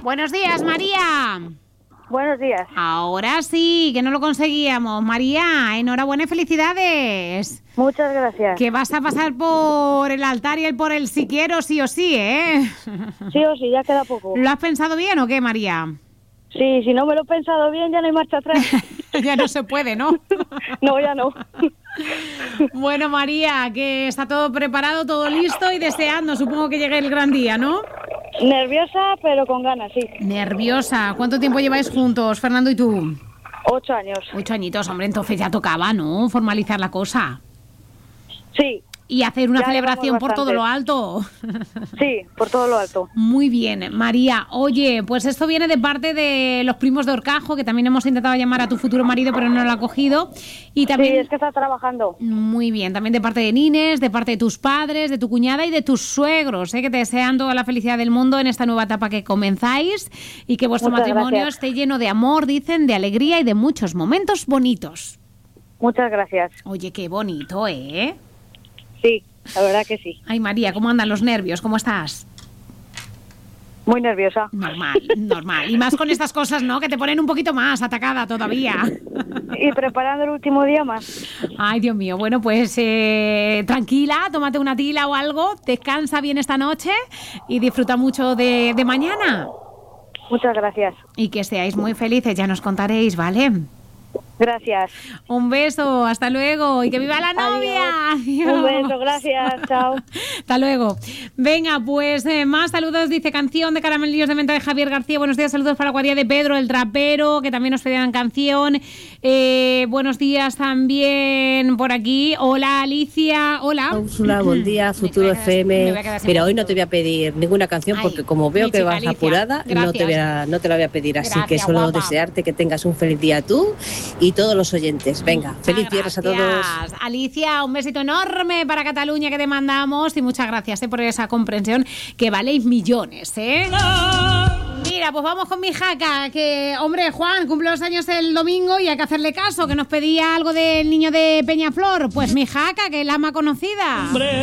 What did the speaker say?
Buenos días, María. Buenos días. Ahora sí, que no lo conseguíamos. María, enhorabuena y felicidades. Muchas gracias. Que vas a pasar por el altar y por el si quiero, sí o sí, ¿eh? Sí o sí, ya queda poco. ¿Lo has pensado bien o qué, María? Sí, si no me lo he pensado bien, ya no hay marcha atrás. Ya no se puede, ¿no? No, ya no. Bueno, María, que está todo preparado, todo listo y deseando, supongo que llegue el gran día, ¿no? Nerviosa, pero con ganas, sí. Nerviosa. ¿Cuánto tiempo lleváis juntos, Fernando y tú? 8 años. 8 añitos, hombre, entonces ya tocaba, ¿no? Formalizar la cosa. Sí. Y hacer una Ya celebración por todo lo alto. Sí, por todo lo alto. Muy bien, María. Oye, pues esto viene de parte de los primos de Horcajo, que también hemos intentado llamar a tu futuro marido, pero no lo ha cogido. Y también, sí, es que está trabajando. Muy bien, también de parte de Nines, de parte de tus padres, de tu cuñada y de tus suegros, que te desean toda la felicidad del mundo en esta nueva etapa que comenzáis y que vuestro Muchas matrimonio gracias. esté lleno de amor, dicen, de alegría y de muchos momentos bonitos. Muchas gracias. Oye, qué bonito, ¿eh? Sí, la verdad que sí. Ay, María, ¿cómo andan los nervios? ¿Cómo estás? Muy nerviosa. Normal, normal. Y más con estas cosas, ¿no? Que te ponen un poquito más atacada todavía. Y preparando el último día más. Ay, Dios mío. Bueno, pues tranquila, tómate una tila o algo, descansa bien esta noche y disfruta mucho de mañana. Muchas gracias. Y que seáis muy felices, ya nos contaréis, ¿vale? Gracias. Un beso, hasta luego y que viva la novia. Adiós. Un beso, gracias, chao. Hasta luego. Venga, pues más saludos, dice canción de Caramelillos de Menta de Javier García. Buenos días, saludos para la cuadrilla de Pedro, el trapero, que también nos pedían canción. Buenos días también por aquí. Hola, Alicia. Hola. Úrsula, buen día, Futuro FM. Mira, hoy no te voy a pedir ninguna canción porque como veo que vas Alicia, apurada, no te la voy a pedir. Así que Gracias, solo guapa. desearte que tengas un feliz día tú y todos los oyentes. Venga, feliz viernes a todos. Gracias. Alicia, un besito enorme para Cataluña que te mandamos y muchas gracias por esa comprensión que valéis millones, ¿eh? Mira, pues vamos con mi jaca, que, hombre, Juan cumple los años el domingo y hay que hacerle caso, que nos pedía algo del niño de Peñaflor. Pues mi jaca, que es la más conocida.